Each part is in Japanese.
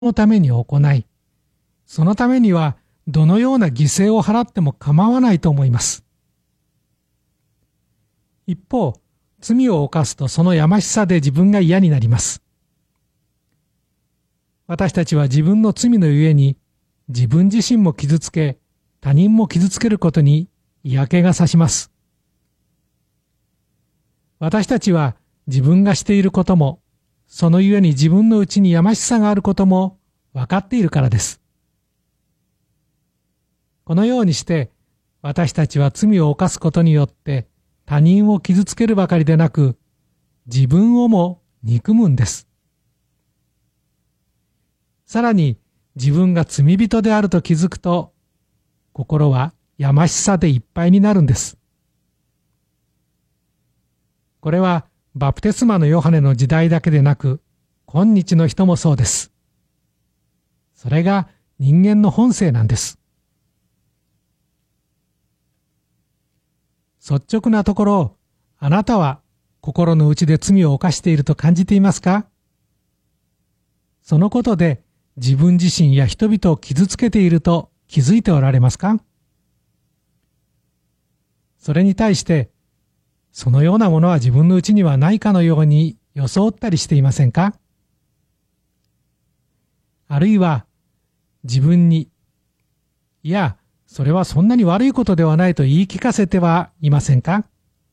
のために行い、そのためにはどのような犠牲を払っても構わないと思います。一方、罪を犯すとそのやましさで自分が嫌になります。私たちは自分の罪のゆえに自分自身も傷つけ、他人も傷つけることに嫌気がさします。私たちは自分がしていることも、そのゆえに自分のうちにやましさがあることも分かっているからです。このようにして私たちは罪を犯すことによって他人を傷つけるばかりでなく、自分をも憎むんです。さらに自分が罪人であると気づくと、心はやましさでいっぱいになるんです。これはバプテスマのヨハネの時代だけでなく、今日の人もそうです。それが人間の本性なんです。率直なところ、あなたは心の内で罪を犯していると感じていますか？そのことで自分自身や人々を傷つけていると気づいておられますか？それに対して、そのようなものは自分のうちにはないかのように装ったりしていませんか？あるいは自分に、いや、それはそんなに悪いことではないと言い聞かせてはいませんか？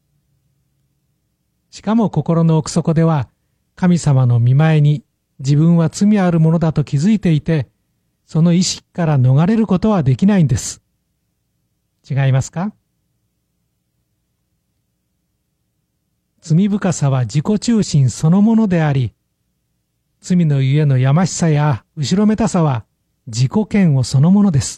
しかも心の奥底では、神様の御前に自分は罪あるものだと気づいていて、その意識から逃れることはできないんです。違いますか？罪深さは自己中心そのものであり、罪のゆえのやましさや後ろめたさは自己嫌悪そのものです。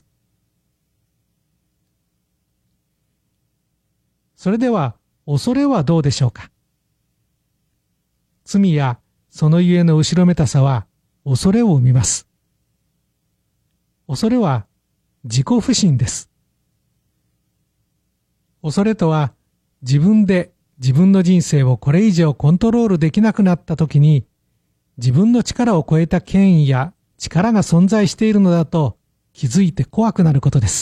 それでは恐れはどうでしょうか。罪やそのゆえの後ろめたさは恐れを生みます。恐れは自己不信です。恐れとは自分で自分の人生をこれ以上コントロールできなくなったときに、自分の力を超えた権威や力が存在しているのだと気づいて怖くなることです。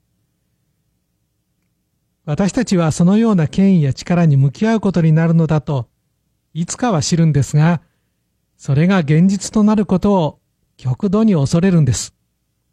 私たちはそのような権威や力に向き合うことになるのだといつかは知るんですが、それが現実となることを極度に恐れるんです。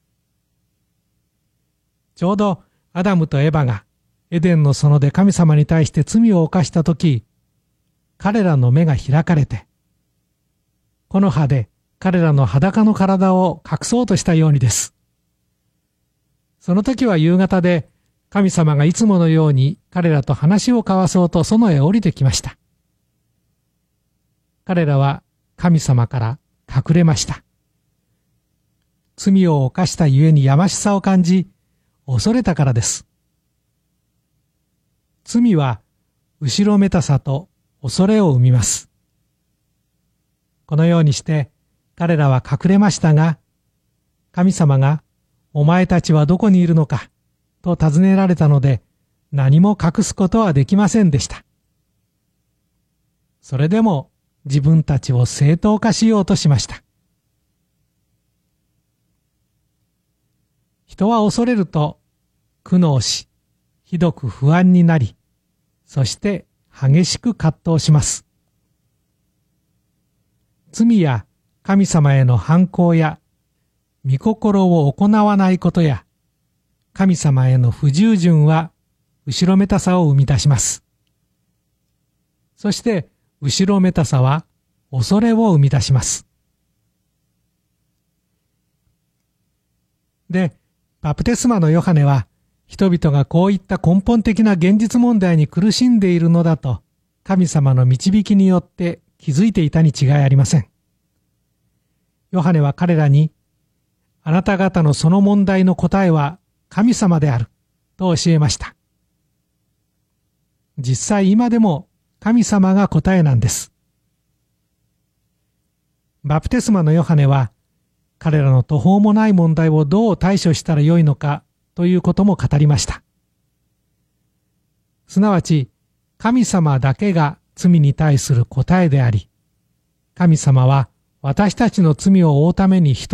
ちょうどアダムとエバがエデンの園で神様に対して罪を犯したとき、彼らの目が開かれて、木の葉で彼らの裸の体を隠そうとしたようにです。その時は夕方で、神様がいつものように彼らと話を交わそうと園へ降りてきました。彼らは神様から隠れました。罪を犯したゆえにやましさを感じ、恐れたからです。罪は後ろめたさと恐れを生みます。このようにして彼らは隠れましたが、神様がお前たちはどこにいるのかと尋ねられたので、何も隠すことはできませんでした。それでも自分たちを正当化しようとしました。人は恐れると苦悩し、ひどく不安になり、そして激しく葛藤します。罪や神様への反抗や御心を行わないことや神様への不従順は後ろめたさを生み出します。そして後ろめたさは恐れを生み出します。で、バプテスマのヨハネは人々がこういった根本的な現実問題に苦しんでいるのだと神様の導きによって気づいていたに違いありません。ヨハネは彼らに、あなた方のその問題の答えは神様であると教えました。実際今でも神様が答えなんです。バプテスマのヨハネは彼らの途方もない問題をどう対処したらよいのかということも語りました。すなわち神様だけが罪に対する答えであり、神様は私たちの罪を負うために